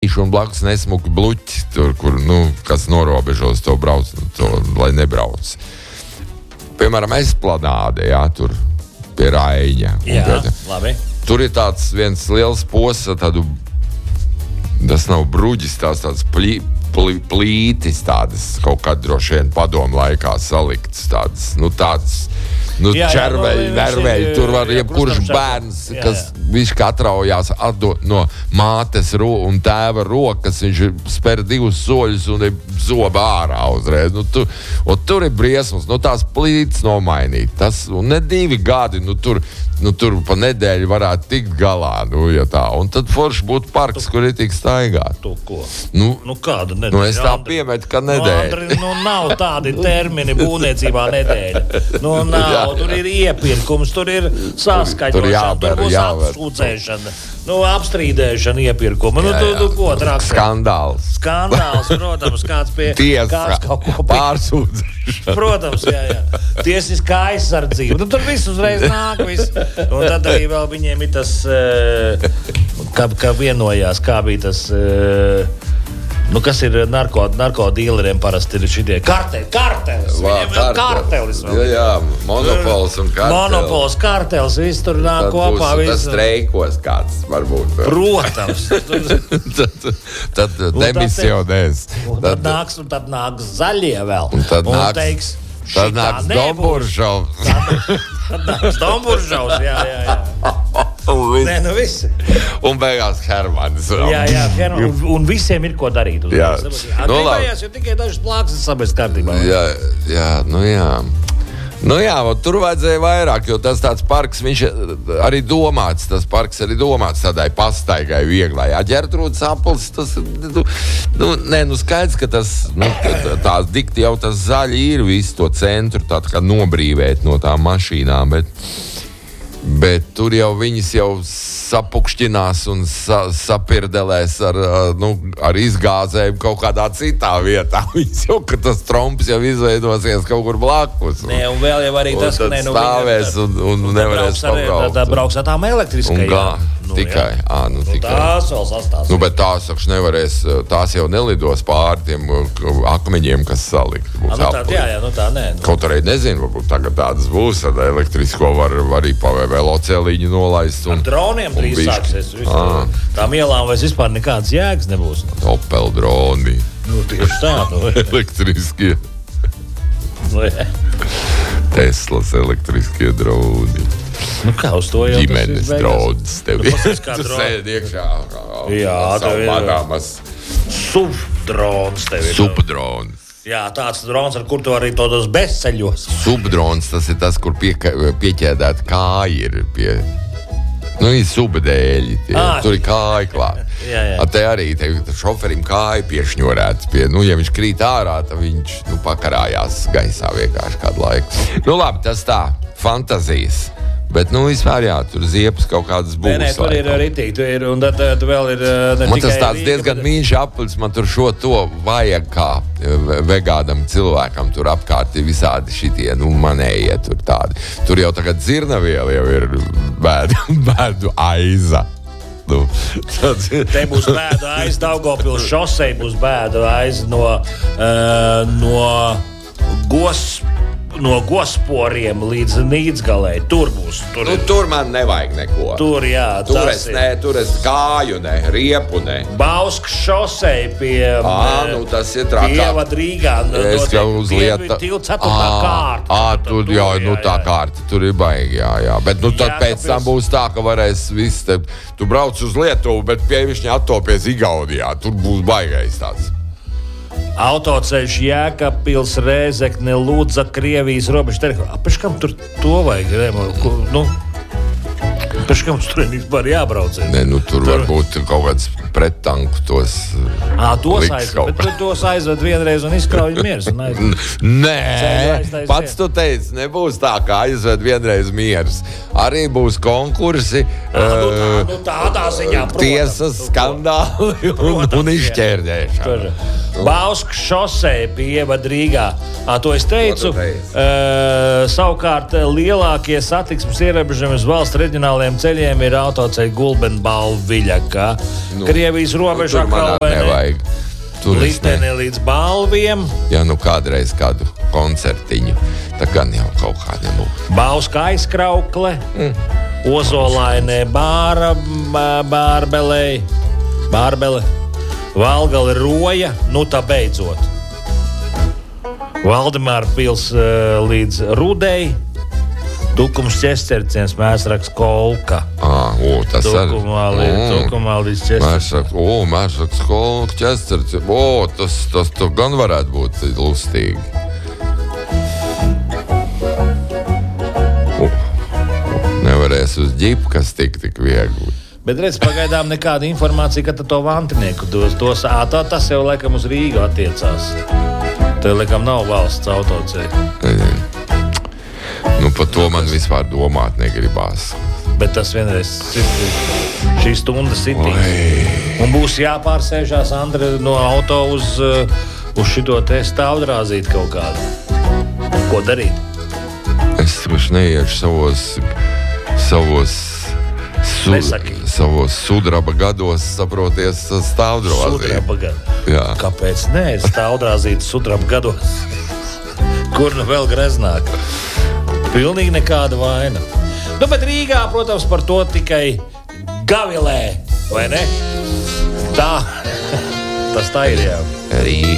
ķīmīši un blakus nesmuki bluķi, tur, kur, kas norobežos to brauc, lai nebrauc. Piemēram, Esplanāde, tur pie Raiņa. Labi. Tur ir tāds viens liels posts, tas nav bruģis, tāds plītis, tādas kaut kad droši vien padomu laikā salikts, tādas, červeļi, verveļi, tur var jebkurš bērns, kas viņš atraujās no mātes un tēva rokas, viņš spēr 2 soļus un ir zoba ārā uzreiz. Tur ir briesmas, tās plītis nomainīt. Tas, un ne 2 gadi, tur pa nedēļu varētu tikt galā, ja tā. Un tad forši būtu parks, kur ir tik staigāt. Tu ko? Kādu nedēļu? Es tā piemetu, ka nedēļa. Nav tādi termini būvniecībā nedēļa. Nav, tur ir iepirkums, tur ir saskaņošana, tur būs apsūdzēšana, apstrīdēšana iepirkuma. Tu ko traks? Skandāls, protams, kāds pie... Tiesa, pārsūdzēšana. Protams, jā. Tiesiskā aizsardzība. Tur viss uzreiz nāk, viss. Un tad arī vēl viņiem ir tas, kā vienojās, kā bija tas, kas ir narkodīleriem parasti ir šitie kartelis. Viņiem vēl kartelis. Jā, monopols un kartelis. Monopols, kartelis, viss tur nāk kopā. Tad būs tas streikos kāds, varbūt. Protams. tad demisionēs. Tad nāks zaļie vēl. Un teiks, tad nāks Domburžovs. Tad nāks Domburžovs, jā. Nē, visi. Un beigās Hermanis. Jā, Hermanis. Un visiem ir ko darīt. Gribējās, jo tikai dažas plāksnes sabēs kārtībā. Jā, tur vajadzēja vairāk, jo tas tāds parks, viņš arī domāts, tādai pastaigai vieglai. Ģertrūdas aplis, tas, skaidrs, ka tas, tās dikti jau tas zaļi ir visu to centru, tā kā nobrīvēt no tām mašīnām, bet tur jau viņas jau sapukšķinās un sapirdelēs ar izgāzēm kaut kādā citā vietā. Viņas jau, ka tas tromps jau izveidosies kaut kur blakus. Nē, un vēl jau arī tas, ka stāvēs un nevarēs pabraukt. Tad brauks ar tām elektriskajām. Tikai. Tās vēl sastās. Bet tās, nevarēs, tās jau nelidos pāri tiem akmeņiem, kas salikt. Tā nē. Kaut arī nezinu, varbūt tagad tādas būs, tad elektrisko var arī pa veloceliņu nolaist. Ar droniem drīz sāksies. Tām ielām vairs vispār nekādas jēgas nebūs. Opel droni. Tieši tā. Elektriskie. Teslas elektriskie droni. Kā uz to jau ģimenes drauds tev ir. Tu sēdi iekšā. Jā, tev ir. Subdrons tev ir. Subdrons. Jā, tāds drons, ar kur tu arī todos bezceļos. Subdrons, tas ir tas, kur pieķēdēta kāja ir pie... ir subdēļi. Tur ir kāja klāt. Jā. Te arī šoferim kāja piešņorēts pie... ja viņš krīt ārā, tad viņš pakarājās gaisā vienkārši kādu laiku. Labi, tas tā. Fantazijas. Bet, vispār tur ziepes kaut kādas būs. Nē, tur ir ritīgi, un tad vēl ir... Man tas tāds diezgan mīļš aplis, man tur to vajag kā vegādam cilvēkam, tur apkārt ir visādi šitie, manējie tur tādi. Tur jau tagad dzirnavieli jau ir bēdu aiza. Te būs bēdu aiza, Daugavpils šosei būs bēdu aiza no Gosporiem līdz Nīdzgalei. Tur būs. Tur man nevajag neko. Tur, jā. Tur es kāju ne, riepu ne. Bauskas šosei pie... tas ir trakā. Pievad Rīgā. Es jau uz lieta... Tilts 4. kārta. Tur, tā kārta. Tur ir baigi, jā. Bet, tad pēc tam būs tā, ka varēs viss te... Tu brauc uz Lietuvu, bet pievišņi attopies Igaunijā. Tur būs baigais tāds. Autoceļš Jēkabpils, Rēzekne, Ludza, Krievijas robeža teritorija. Pēc kam tur to vajag? Pēc kam tur vispār jābrauc? Tur varbūt kaut kāds prettanku tos tos aizved vienreiz un izkrauj miers. Nē, pats tu teici, nebūs tā, kā aizved vienreiz miers. Arī būs konkursi, tādā ziņā, tiesas skandāli un izšķērdēšana. Bauskas šoseja pievad Rīgā. To es teicu. Savukārt lielākie satiksmes ierobežojumi uz valsts reģionāliem ceļiem ir autoceļi Gulbenbalvu-Viļaka. Krievijas robežā tur nevajag. Liteni līdz Balviem. Ja kādreiz kādu koncertiņu, tā gan jau kaut kā nebūtu. Bauska aizkraukle, Ozolainē Bārbele, Valgale Roja, tā beidzot. Valdemāra pils līdz Rudei, Tukums Ķesterciens, Mērsraks Kolka. Tas Tukumā līdz Ķesterciens. Mērsraks Kolka, Ķesterciens. Tas gan varētu būt lustīgi. Nevarēs uz ģipkas tik viegli. Bet redz, pagaidām nekāda informācija, ka to vantinieku dos. Tas jau laikam uz Rīgu attiecās. Te laikam nav valsts autoceļi. Par to man vispār domāt negribās. Bet tas vienreiz šī stunda sitīs. Un būs jāpārsēžās, Andre, no auto uz šito te stāvdrāzīt kaut kādu. Ko darīt? Es neiešu savos sudraba gados, saproties, stāvdrāzīt. Sudraba gados? Jā. Kāpēc ne? Stāvdrāzīt sudraba gados. Kur vēl greznāk? Pilnīgi nekāda vaina. Bet Rīgā, protams, par to tikai gavilē, vai ne? Tas tā ir, jā.